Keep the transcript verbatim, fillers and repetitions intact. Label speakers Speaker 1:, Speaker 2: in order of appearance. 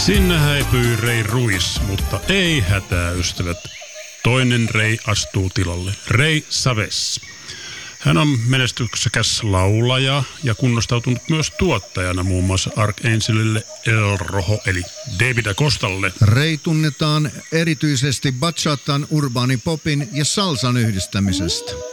Speaker 1: Sinne häipyi Ray Ruiz, mutta ei hätää, ystävät. Toinen Ray astuu tilalle. Ray Savez. Hän on menestyksekäs laulaja ja kunnostautunut myös tuottajana muun muassa Archangelille, El Rojo eli David Acostalle.
Speaker 2: Ray tunnetaan erityisesti bachatan, urbaanipopin ja salsan yhdistämisestä.